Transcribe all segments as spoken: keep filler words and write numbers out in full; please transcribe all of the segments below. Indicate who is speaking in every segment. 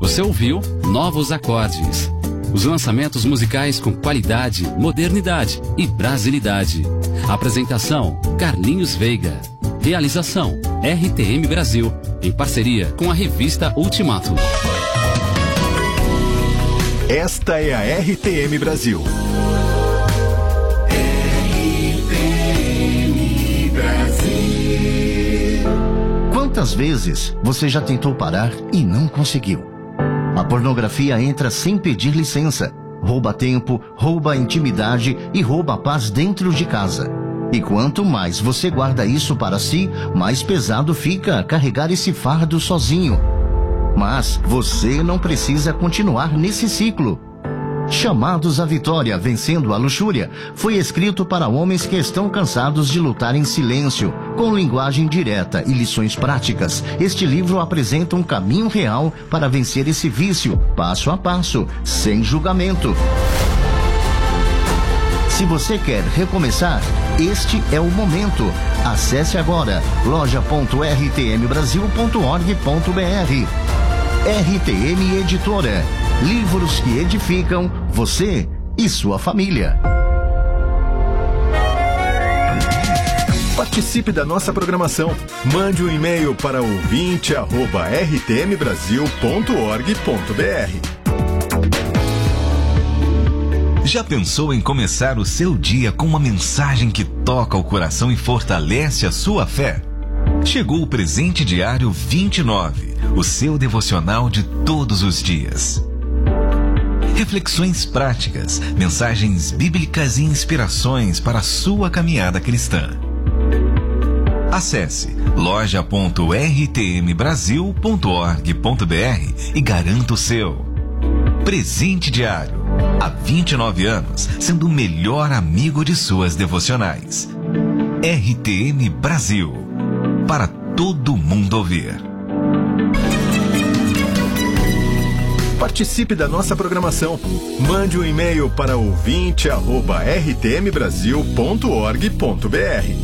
Speaker 1: Você ouviu Novos Acordes. Os lançamentos musicais com qualidade, modernidade e brasilidade. Apresentação: Carlinhos Veiga. Realização: R T M Brasil, em parceria com a revista Ultimato.
Speaker 2: Esta é a R T M Brasil.
Speaker 3: R T M Brasil.
Speaker 4: Quantas vezes você já tentou parar e não conseguiu? A pornografia entra sem pedir licença, rouba tempo, rouba intimidade e rouba a paz dentro de casa. E quanto mais você guarda isso para si, mais pesado fica carregar esse fardo sozinho. Mas você não precisa continuar nesse ciclo. Chamados à Vitória, Vencendo a Luxúria, foi escrito para homens que estão cansados de lutar em silêncio, com linguagem direta e lições práticas. Este livro apresenta um caminho real para vencer esse vício, passo a passo, sem julgamento. Se você quer recomeçar, este é o momento. Acesse agora loja ponto r t m brasil ponto org ponto b r. R T M Editora. Livros que edificam você e sua família.
Speaker 2: Participe da nossa programação. Mande um e-mail para ouvinte arroba r t m brasil ponto org ponto b r.
Speaker 5: Já pensou em começar o seu dia com uma mensagem que toca o coração e fortalece a sua fé? Chegou o Presente Diário vinte e nove, o seu devocional de todos os dias. Reflexões práticas, mensagens bíblicas e inspirações para a sua caminhada cristã. Acesse loja ponto r t m brasil ponto org ponto b r e garanta o seu. Presente Diário, há vinte e nove anos, sendo o melhor amigo de suas devocionais. R T M Brasil, para todo mundo ouvir.
Speaker 2: Participe da nossa programação. Mande um e-mail para ouvinte arroba r t m brasil ponto org ponto b r.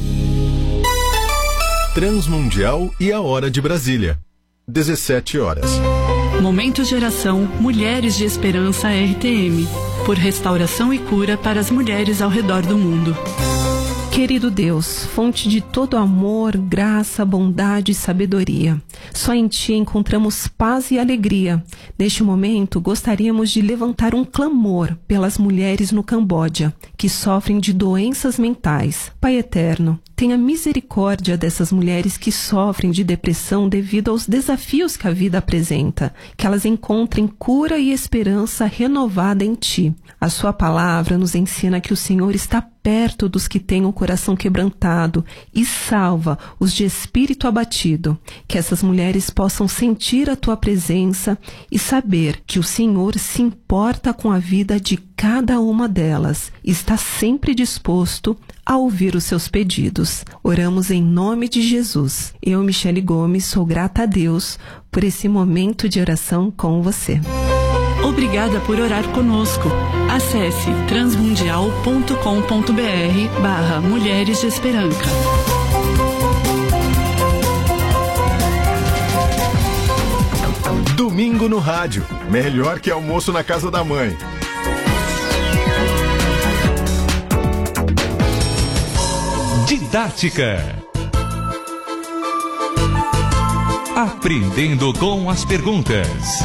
Speaker 2: Transmundial e a Hora de Brasília. dezessete horas.
Speaker 6: Momento Geração Mulheres de Esperança R T M. Por restauração e cura para as mulheres ao redor do mundo.
Speaker 7: Querido Deus, fonte de todo amor, graça, bondade e sabedoria, só em Ti encontramos paz e alegria. Neste momento, gostaríamos de levantar um clamor pelas mulheres no Camboja, que sofrem de doenças mentais. Pai eterno, tenha misericórdia dessas mulheres que sofrem de depressão devido aos desafios que a vida apresenta, que elas encontrem cura e esperança renovada em Ti. A Sua palavra nos ensina que o Senhor está perto dos que têm o coração quebrantado e salva os de espírito abatido. Que essas mulheres possam sentir a Tua presença e saber que o Senhor se importa com a vida de cada uma delas e está sempre disposto a ouvir os seus pedidos. Oramos em nome de Jesus. Eu, Michele Gomes, sou grata a Deus por esse momento de oração com você.
Speaker 6: Obrigada por orar conosco. Acesse transmundial ponto com ponto b r barra Mulheres de Esperança.
Speaker 2: Domingo no rádio. Melhor que almoço na casa da mãe.
Speaker 8: Didática. Aprendendo com as perguntas.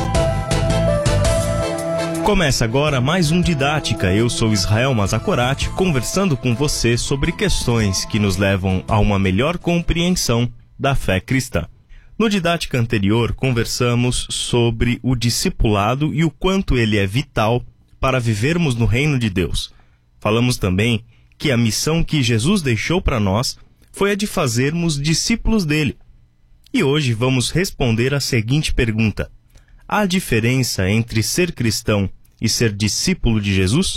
Speaker 9: Começa agora mais um Didática. Eu sou Israel Mazakorati, conversando com você sobre questões que nos levam a uma melhor compreensão da fé cristã. No Didática anterior, conversamos sobre o discipulado e o quanto ele é vital para vivermos no reino de Deus. Falamos também que a missão que Jesus deixou para nós foi a de fazermos discípulos dele. E hoje vamos responder a seguinte pergunta: há diferença entre ser cristão e ser discípulo de Jesus?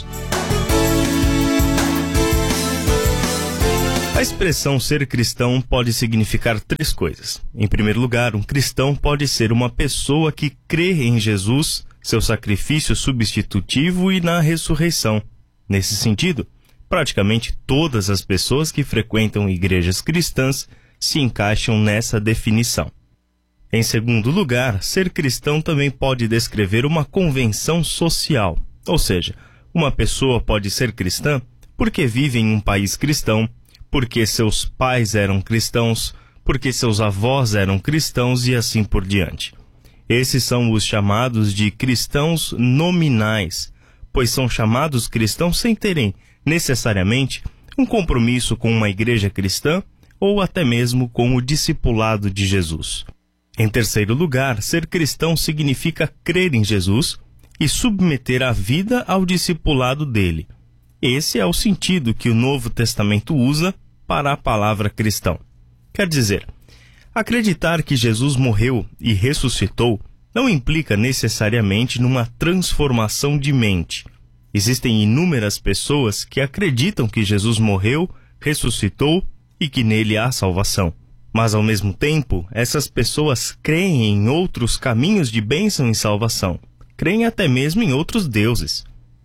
Speaker 9: A expressão ser cristão pode significar três coisas. Em primeiro lugar, um cristão pode ser uma pessoa que crê em Jesus, seu sacrifício substitutivo e na ressurreição. Nesse sentido, praticamente todas as pessoas que frequentam igrejas cristãs se encaixam nessa definição. Em segundo lugar, ser cristão também pode descrever uma convenção social, ou seja, uma pessoa pode ser cristã porque vive em um país cristão, porque seus pais eram cristãos, porque seus avós eram cristãos e assim por diante. Esses são os chamados de cristãos nominais, pois são chamados cristãos sem terem, necessariamente, um compromisso com uma igreja cristã ou até mesmo com o discipulado de Jesus. Em terceiro lugar, ser cristão significa crer em Jesus e submeter a vida ao discipulado dele. Esse é o sentido que o Novo Testamento usa para a palavra cristão. Quer dizer, acreditar que Jesus morreu e ressuscitou não implica necessariamente numa transformação de mente. Existem inúmeras pessoas que acreditam que Jesus morreu, ressuscitou e que nele há salvação. Mas, ao mesmo tempo, essas pessoas creem em outros caminhos de bênção e salvação. Creem até mesmo em outros deuses.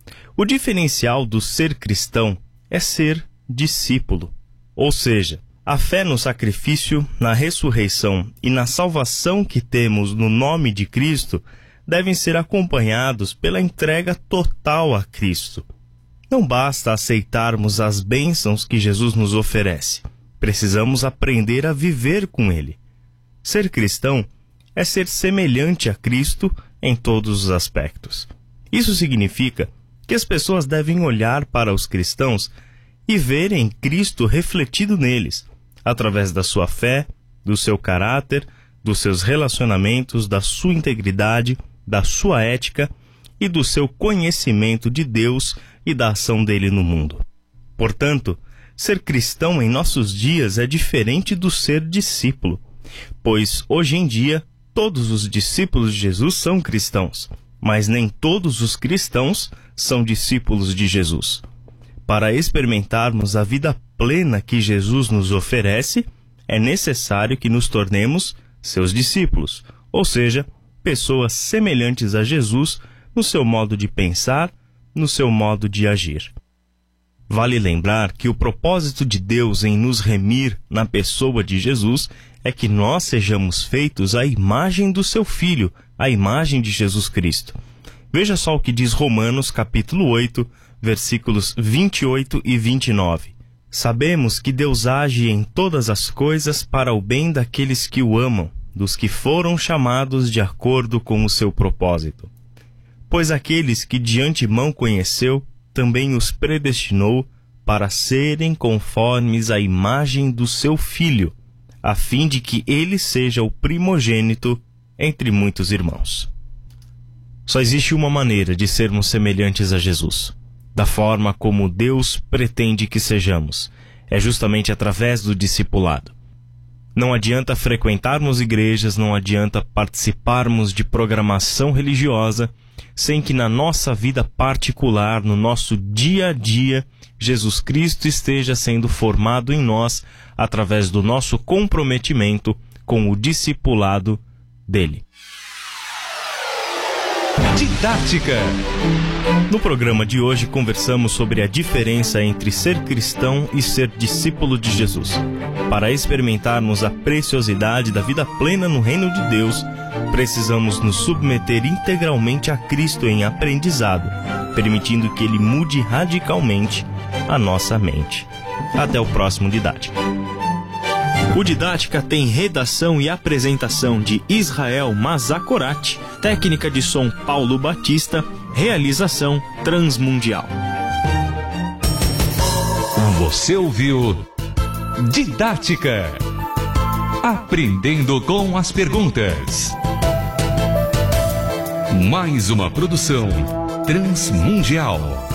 Speaker 9: O diferencial do ser cristão é ser discípulo. Ou seja, a fé no sacrifício, na ressurreição e na salvação que temos no nome de Cristo devem ser acompanhados pela entrega total a Cristo. Não basta aceitarmos as bênçãos que Jesus nos oferece. Precisamos aprender a viver com Ele. Ser cristão é ser semelhante a Cristo em todos os aspectos. Isso significa que as pessoas devem olhar para os cristãos e verem Cristo refletido neles, através da sua fé, do seu caráter, dos seus relacionamentos, da sua integridade, da sua ética e do seu conhecimento de Deus e da ação dele no mundo. Portanto, ser cristão em nossos dias é diferente do ser discípulo, pois hoje em dia todos os discípulos de Jesus são cristãos, mas nem todos os cristãos são discípulos de Jesus. Para experimentarmos a vida plena que Jesus nos oferece, é necessário que nos tornemos seus discípulos, ou seja, pessoas semelhantes a Jesus no seu modo de pensar, no seu modo de agir. Vale lembrar que o propósito de Deus em nos remir na pessoa de Jesus é que nós sejamos feitos à imagem do seu Filho, à imagem de Jesus Cristo. Veja só o que diz Romanos capítulo oito, versículos vinte e oito e vinte e nove. Sabemos que Deus age em todas as coisas para o bem daqueles que o amam, dos que foram chamados de acordo com o seu propósito. Pois aqueles que de antemão conheceu, também os predestinou para serem conformes à imagem do seu Filho, a fim de que ele seja o primogênito entre muitos irmãos. Só existe uma maneira de sermos semelhantes a Jesus, da forma como Deus pretende que sejamos, é justamente através do discipulado. Não adianta frequentarmos igrejas, não adianta participarmos de programação religiosa, sem que na nossa vida particular, no nosso dia a dia, Jesus Cristo esteja sendo formado em nós através do nosso comprometimento com o discipulado dele.
Speaker 5: Didática.
Speaker 9: No programa de hoje conversamos sobre a diferença entre ser cristão e ser discípulo de Jesus. Para experimentarmos a preciosidade da vida plena no reino de Deus, precisamos nos submeter integralmente a Cristo em aprendizado, permitindo que Ele mude radicalmente a nossa mente. Até o próximo Didática. O Didática tem redação e apresentação de Israel Mazakorati, técnica de som Paulo Batista, realização Transmundial.
Speaker 5: Você ouviu Didática. Aprendendo com as perguntas. Mais uma produção Transmundial.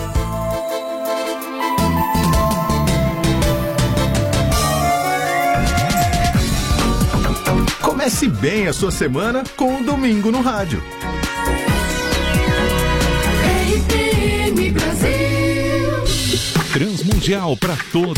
Speaker 2: Comece bem a sua semana com o Domingo no Rádio.
Speaker 3: R T M Brasil.
Speaker 5: Transmundial para toda